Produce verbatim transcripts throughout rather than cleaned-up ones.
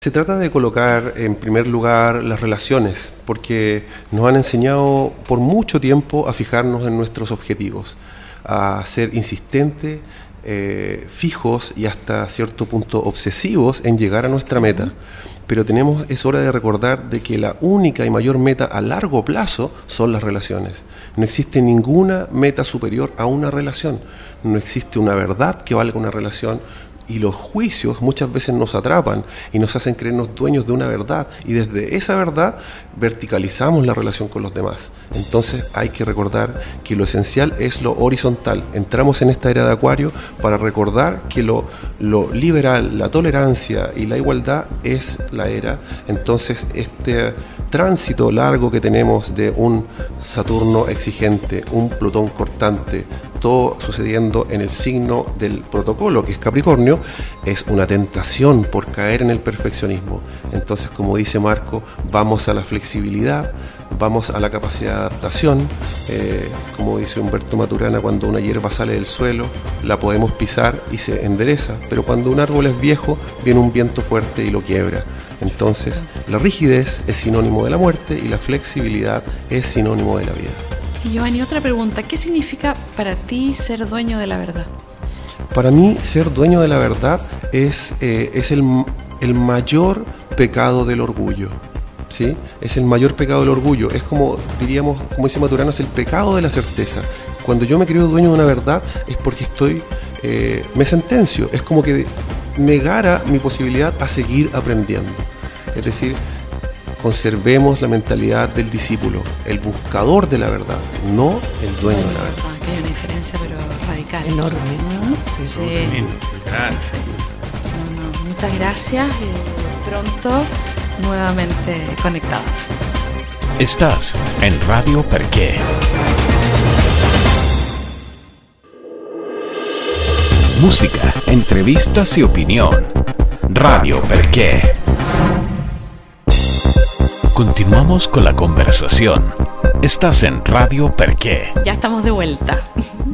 Se trata de colocar en primer lugar las relaciones, porque nos han enseñado por mucho tiempo a fijarnos en nuestros objetivos, a ser insistentes, eh, fijos y hasta cierto punto obsesivos en llegar a nuestra meta. Pero tenemos, es hora de recordar de que la única y mayor meta a largo plazo son las relaciones. No existe ninguna meta superior a una relación. No existe una verdad que valga una relación. Y los juicios muchas veces nos atrapan y nos hacen creernos dueños de una verdad, y desde esa verdad verticalizamos la relación con los demás. Entonces hay que recordar que lo esencial es lo horizontal. Entramos en esta era de Acuario para recordar que lo, lo liberal, la tolerancia y la igualdad es la era. Entonces este tránsito largo que tenemos de un Saturno exigente, un Plutón cortante, todo sucediendo en el signo del protocolo, que es Capricornio, es una tentación por caer en el perfeccionismo. Entonces, como dice Marco, vamos a la flexibilidad, vamos a la capacidad de adaptación. Eh, como dice Humberto Maturana, cuando una hierba sale del suelo, la podemos pisar y se endereza, pero cuando un árbol es viejo, viene un viento fuerte y lo quiebra. Entonces, la rigidez es sinónimo de la muerte y la flexibilidad es sinónimo de la vida. Y Giovanni, otra pregunta, ¿qué significa para ti ser dueño de la verdad? Para mí, ser dueño de la verdad es, eh, es el, el mayor pecado del orgullo, ¿sí? Es el mayor pecado del orgullo, es como, diríamos, como dice Maturana, es el pecado de la certeza. Cuando yo me creo dueño de una verdad es porque estoy, eh, me sentencio, es como que negara mi posibilidad a seguir aprendiendo. Es decir, conservemos la mentalidad del discípulo, el buscador de la verdad, no el dueño de la verdad. Aquí hay una diferencia, pero radical. Enorme, ¿no? Sí, sí. Sí. Gracias. No, no, muchas gracias y pronto nuevamente conectados. Estás en Radio Perqué. Música, entrevistas y opinión. Radio Perqué. Continuamos con la conversación. Estás en Radio Perqué. Ya estamos de vuelta.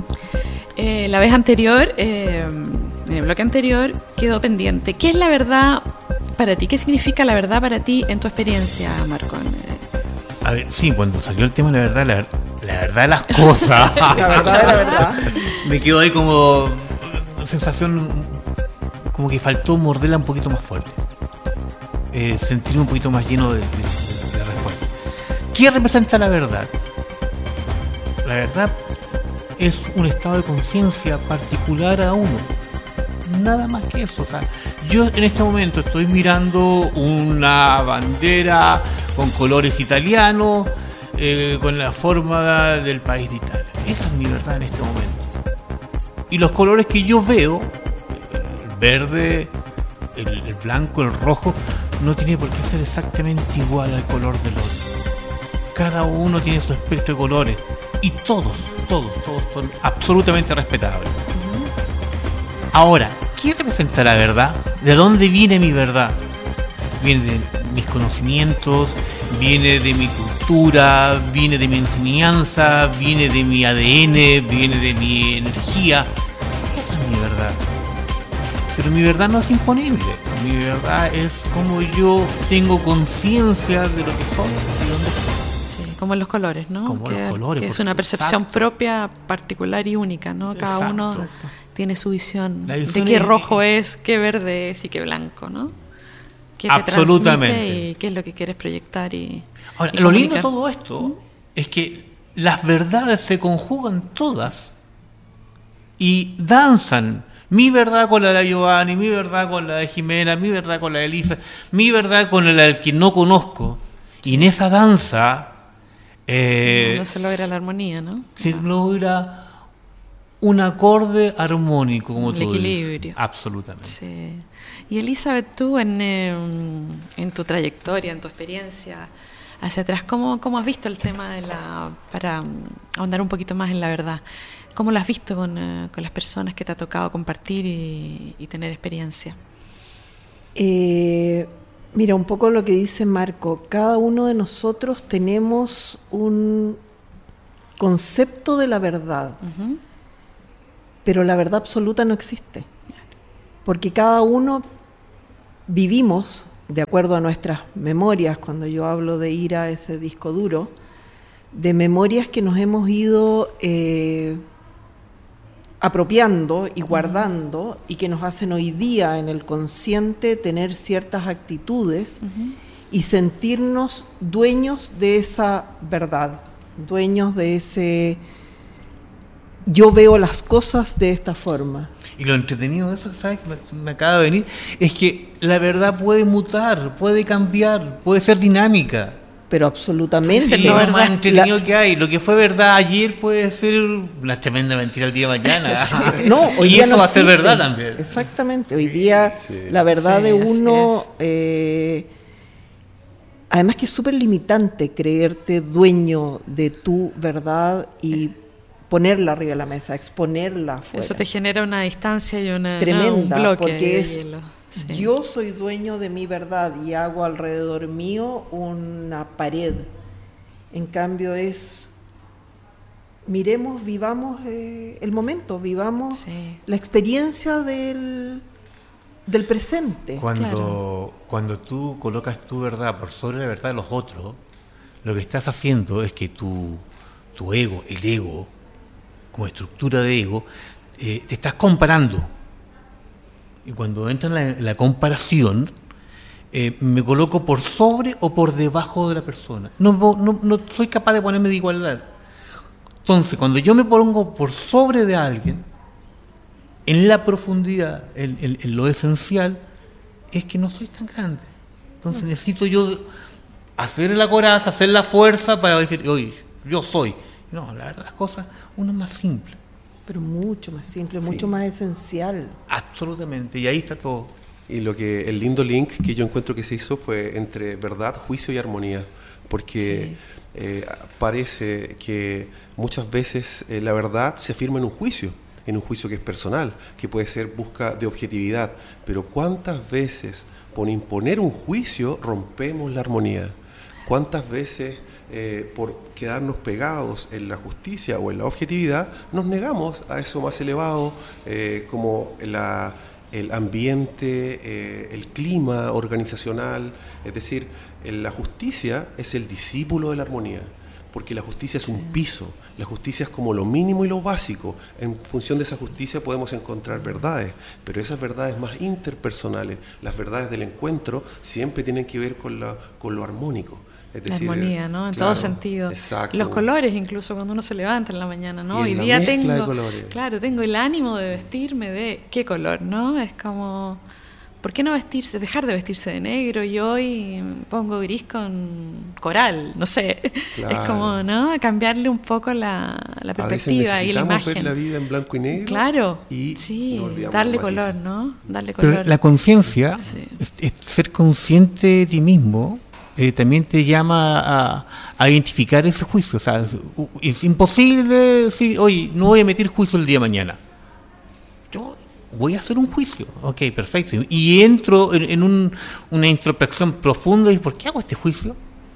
eh, la vez anterior, eh, en el bloque anterior, quedó pendiente. ¿Qué es la verdad para ti? ¿Qué significa la verdad para ti en tu experiencia, Marco? A ver, sí, cuando salió el tema de la verdad, la, ver- la verdad de las cosas. La verdad de la verdad. Me quedó ahí como sensación, como que faltó morderla un poquito más fuerte. Eh, sentirme un poquito más lleno de, de, de, de respuesta. ¿Qué representa la verdad? La verdad es un estado de conciencia particular a uno. Nada más que eso. O sea, yo en este momento estoy mirando una bandera con colores italianos, eh, con la forma del país de Italia. Esa es mi verdad en este momento. Y los colores que yo veo, el verde, el, el blanco, el rojo, no tiene por qué ser exactamente igual al color del otro. Cada uno tiene su espectro de colores y todos, todos, todos son absolutamente respetables. Ahora, ¿qué representa la verdad? ¿De dónde viene mi verdad? Viene de mis conocimientos, viene de mi cultura, viene de mi enseñanza, viene de mi A D N, viene de mi energía. Esa es mi verdad. Pero mi verdad no es imponible. Mi verdad es como yo tengo conciencia de lo que soy y de dónde estoy. Sí, como en los colores, ¿no? Como que, los colores, que es por una supuesto. percepción Exacto. propia, particular y única, ¿no? Cada Exacto, uno exacto. tiene su visión, La de visión qué es- rojo es, qué verde es y qué blanco, ¿no? Qué te Absolutamente. transmite y qué es lo que quieres proyectar y Ahora, y lo lindo de comunicar. todo esto es que las verdades se conjugan todas y danzan. Mi verdad con la de Giovanni, mi verdad con la de Jimena, mi verdad con la de Elisa, mi verdad con la del que no conozco. Y en esa danza eh, no se logra la armonía, ¿no? se logra un acorde armónico, como El tú dices. equilibrio. Absolutamente. Sí. Y Elizabeth, tú en, eh, en tu trayectoria, en tu experiencia hacia atrás, ¿cómo, cómo has visto el tema de la, para um, ahondar un poquito más en la verdad, cómo lo has visto con, eh, con las personas que te ha tocado compartir y, y tener experiencia? Eh, mira, un poco lo que dice Marco, cada uno de nosotros tenemos un concepto de la verdad, Uh-huh. pero la verdad absoluta no existe, porque cada uno vivimos de acuerdo a nuestras memorias, cuando yo hablo de ir a ese disco duro, de memorias que nos hemos ido eh, apropiando y guardando, y que nos hacen hoy día en el consciente tener ciertas actitudes uh-huh. y sentirnos dueños de esa verdad, dueños de ese yo veo las cosas de esta forma. Y lo entretenido de eso, ¿sabes? Que me, me acaba de venir, es que la verdad puede mutar, puede cambiar, puede ser dinámica. Pero absolutamente. Es lo más entretenido la... que hay. Lo que fue verdad ayer puede ser una tremenda mentira el día de mañana. Sí. No, hoy y día eso no va a ser existe. verdad también. Exactamente. Hoy día sí. la verdad sí, de uno... Eh, además que es súper limitante creerte dueño de tu verdad y ponerla arriba de la mesa, exponerla afuera. Eso te genera una distancia y una, tremenda, no, un bloque porque es... hielo. Sí. Yo soy dueño de mi verdad y hago alrededor mío una pared. En cambio es, miremos, vivamos eh, el momento, vivamos sí. la experiencia del, del presente. Cuando, claro. cuando tú colocas tu verdad por sobre la verdad de los otros, lo que estás haciendo es que tu, tu ego, el ego, como estructura de ego, eh, te estás comparando. Y cuando entra en la, la comparación, eh, me coloco por sobre o por debajo de la persona. No, no, no soy capaz de ponerme de igualdad. Entonces, cuando yo me pongo por sobre de alguien, en la profundidad, en, en, en lo esencial, es que no soy tan grande. Entonces necesito yo hacer la coraza, hacer la fuerza para decir, oye, yo soy. No, la verdad, las cosas, uno es más simple. Pero mucho más simple, sí. mucho más esencial. Absolutamente, y ahí está todo. Y lo que el lindo link que yo encuentro que se hizo fue entre verdad, juicio y armonía, porque sí. eh, parece que muchas veces eh, la verdad se afirma en un juicio, en un juicio que es personal, que puede ser busca de objetividad, pero ¿cuántas veces por imponer un juicio rompemos la armonía? ¿Cuántas veces eh, por quedarnos pegados en la justicia o en la objetividad nos negamos a eso más elevado, eh, como la, el ambiente, eh, el clima organizacional? Es decir, la justicia es el discípulo de la armonía, porque la justicia es un piso, la justicia es como lo mínimo y lo básico. En función de esa justicia podemos encontrar verdades, pero esas verdades más interpersonales, las verdades del encuentro, siempre tienen que ver con, la, con lo armónico. Es decir, la armonía, ¿no? En claro, todo sentido. Exacto. Los colores, incluso cuando uno se levanta en la mañana, ¿no? Hoy día tengo, claro, tengo el ánimo de vestirme de qué color, ¿no? Es como, ¿por qué no vestirse, dejar de vestirse de negro y hoy pongo gris con coral? No sé. Claro. Es como, ¿no? Cambiarle un poco la, la perspectiva y la imagen. Ver la vida en blanco y negro. Claro. Y sí, no darle color, ¿no? Darle color. Pero la conciencia, sí. es, es ser consciente de ti mismo. Eh, también te llama a, a identificar ese juicio. O sea, es, es imposible decir, oye, no voy a emitir juicio el día de mañana. Yo voy a hacer un juicio. Ok, perfecto. Y entro en, en un, una introspección profunda y ¿por qué hago este juicio?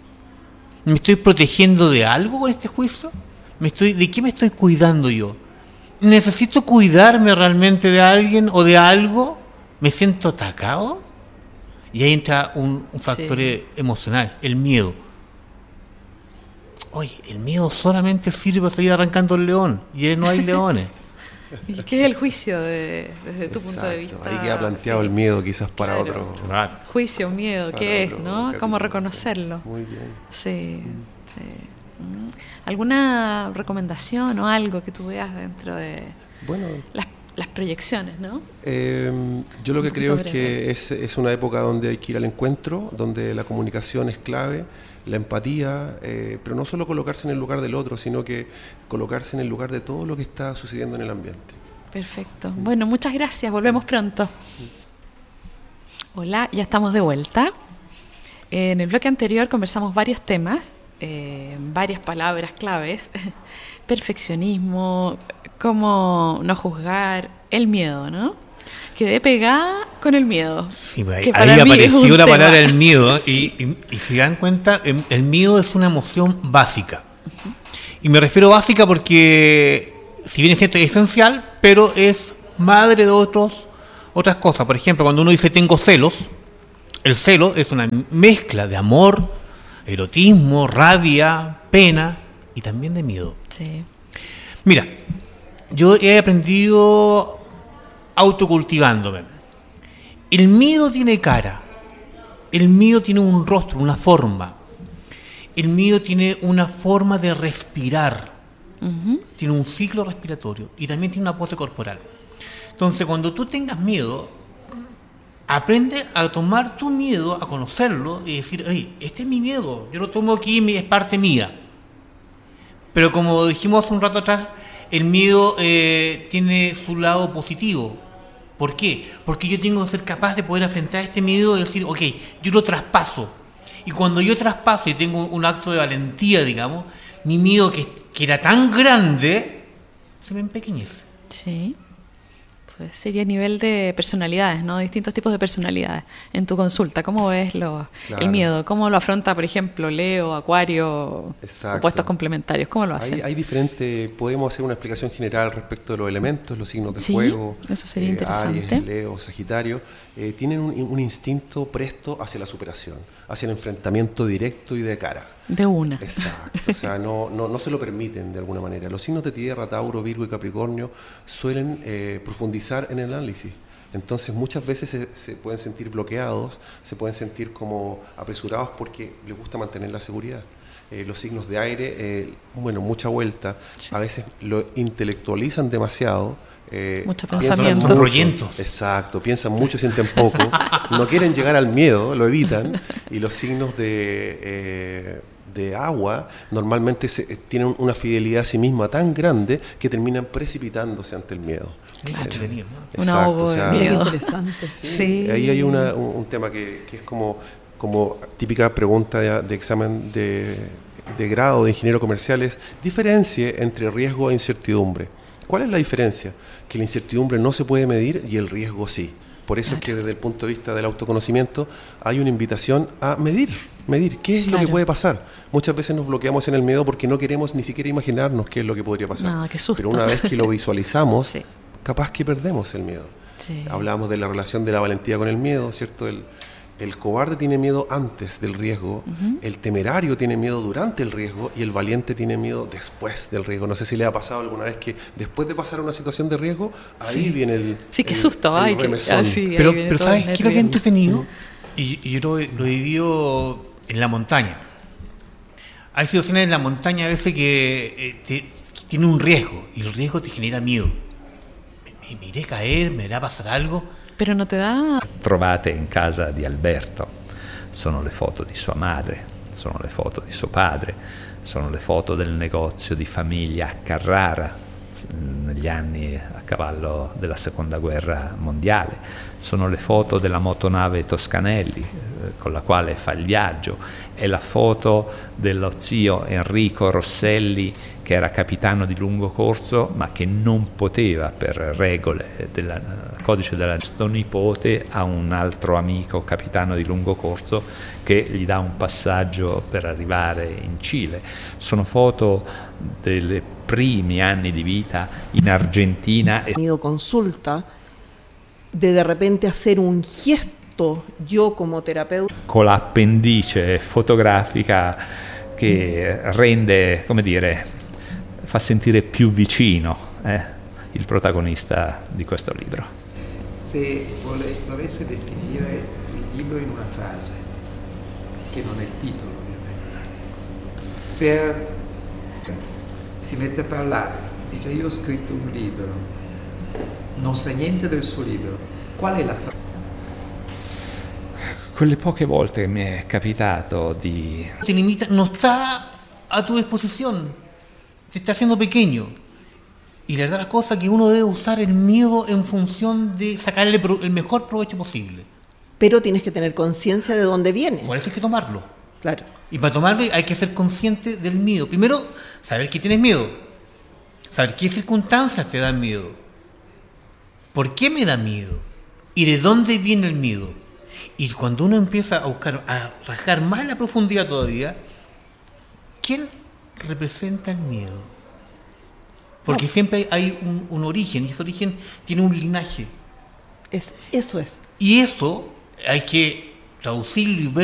¿Me estoy protegiendo de algo con este juicio? ¿Me estoy, ¿De qué me estoy cuidando yo? ¿Necesito cuidarme realmente de alguien o de algo? ¿Me siento atacado? Y ahí entra un, un factor sí. emocional, el miedo. Oye, el miedo solamente sirve para seguir arrancando el león, y no hay leones. ¿Y qué es el juicio de, desde tu Exacto. punto de vista? Ahí queda planteado sí. el miedo quizás para claro. otro. Claro. Juicio, miedo, ¿qué es? ¿No? Capítulo. ¿Cómo reconocerlo? Muy bien. Sí, mm. sí. ¿Alguna recomendación o algo que tú veas dentro de bueno, las las proyecciones, ¿no? Eh, yo lo que creo es que es, es una época donde hay que ir al encuentro, donde la comunicación es clave, la empatía, eh, pero no solo colocarse en el lugar del otro, sino que colocarse en el lugar de todo lo que está sucediendo en el ambiente. Perfecto. Bueno, muchas gracias. Volvemos pronto. Hola, ya estamos de vuelta. En el bloque anterior conversamos varios temas, eh, varias palabras claves. Perfeccionismo, cómo no juzgar, el miedo, ¿no? Quedé pegada con el miedo. Sí, ahí, ahí apareció la palabra el miedo y, y, y si dan cuenta, el, el miedo es una emoción básica. Uh-huh. Y me refiero básica porque, si bien es cierto, es esencial, pero es madre de otros otras cosas. Por ejemplo, cuando uno dice tengo celos, El celo es una mezcla de amor, erotismo, rabia, pena y también de miedo. Sí. Mira, yo he aprendido autocultivándome. El miedo tiene cara, el miedo tiene un rostro, una forma. El miedo tiene una forma de respirar, uh-huh. tiene un ciclo respiratorio y también tiene una pose corporal. Entonces, cuando tú tengas miedo, aprende a tomar tu miedo, a conocerlo y decir, hey, este es mi miedo, yo lo tomo aquí, es parte mía. Pero como dijimos hace un rato atrás, el miedo eh, tiene su lado positivo. ¿Por qué? Porque yo tengo que ser capaz de poder enfrentar este miedo y decir, ok, yo lo traspaso. Y cuando yo traspaso y tengo un acto de valentía, digamos, mi miedo que, que era tan grande, se me empequeñece. Sí. Pues sería a nivel de personalidades, ¿no? Distintos tipos de personalidades. En tu consulta, ¿cómo ves lo, claro. el miedo? ¿Cómo lo afronta, por ejemplo, Leo, Acuario, Exacto. opuestos complementarios? ¿Cómo lo hacen? Hay, hay diferentes, podemos hacer una explicación general respecto de los elementos, los signos de sí, fuego, eso sería eh, interesante. Aries, Leo, Sagitario, eh, tienen un, un instinto presto hacia la superación, hacia el enfrentamiento directo y de cara. De una. Exacto, o sea, no, no, no se lo permiten de alguna manera. Los signos de tierra, Tauro, Virgo y Capricornio, suelen eh, profundizar en el análisis. Entonces muchas veces se, se pueden sentir bloqueados, se pueden sentir como apresurados porque les gusta mantener la seguridad. Eh, los signos de aire, eh, bueno, mucha vuelta, sí. a veces lo intelectualizan demasiado. Eh, Mucho pensamiento. Son rollentos. Exacto, piensan mucho, sienten poco, no quieren llegar al miedo, lo evitan, y los signos de, eh, de agua normalmente se, eh, tienen una fidelidad a sí misma tan grande que terminan precipitándose ante el miedo. Claro, eh, un ahogo, o sea, miedo. Interesante. Sí, sí. Ahí hay una, un, un tema que, que es como, como típica pregunta de, de examen de, de grado de ingeniero comercial, es diferencie entre riesgo e incertidumbre. ¿Cuál es la diferencia? Que la incertidumbre no se puede medir y el riesgo sí. Por eso claro. es que desde el punto de vista del autoconocimiento hay una invitación a medir, medir qué es claro. lo que puede pasar. Muchas veces nos bloqueamos en el miedo porque no queremos ni siquiera imaginarnos qué es lo que podría pasar. No, qué susto. Pero una vez que lo visualizamos, sí. capaz que perdemos el miedo. Sí. Hablamos de la relación de la valentía con el miedo, ¿cierto? El, el cobarde tiene miedo antes del riesgo, uh-huh. el temerario tiene miedo durante el riesgo y el valiente tiene miedo después del riesgo. No sé si le ha pasado alguna vez que después de pasar una situación de riesgo, ahí sí. viene el Sí, qué el, susto, el ay, que, ah, sí, Pero, pero ¿sabes qué es lo que he entretenido? Uh-huh. Y, y yo lo, lo he vivido en la montaña. Hay situaciones en la montaña a veces que, eh, te, que tiene un riesgo y el riesgo te genera miedo. Me, me iré a caer, me irá a pasar algo. Pero no te da... Trovate in casa di Alberto, sono le foto di sua madre, sono le foto di suo padre, sono le foto del negozio di famiglia a Carrara negli anni a cavallo della seconda guerra mondiale, sono le foto della motonave Toscanelli eh, con la quale fa il viaggio, è la foto dello zio Enrico Rosselli che era capitano di lungo corso ma che non poteva per regole del codice della sto nipote a un altro amico capitano di lungo corso che gli dà un passaggio per arrivare in Cile. Sono foto dei primi anni di vita in Argentina. He tenido consulta de de repente hacer un gesto yo como terapeuta con l'appendice fotografica che rende, come dire, fa sentire più vicino eh, il protagonista di questo libro. Se vole, dovesse definire il libro in una frase, che non è il titolo ovviamente, per si mette a parlare, dice io ho scritto un libro, non sa niente del suo libro, qual è la frase? Quelle poche volte che mi è capitato di... Te limita, no está a tu disposición, te está haciendo pequeño. Y la verdad la cosa que uno debe usar el miedo en función de sacarle el mejor provecho posible. Pero tienes que tener conciencia de dónde viene. Por eso hay que tomarlo. Claro. Y para tomarlo hay que ser consciente del miedo. Primero, saber que tienes miedo. Saber qué circunstancias te dan miedo. ¿Por qué me da miedo? ¿Y de dónde viene el miedo? Y cuando uno empieza a buscar, a rascar más la profundidad todavía, ¿quién representa el miedo? Porque no. siempre hay un, un origen, y ese origen tiene un linaje. Es, eso es. Y eso hay que traducirlo y ver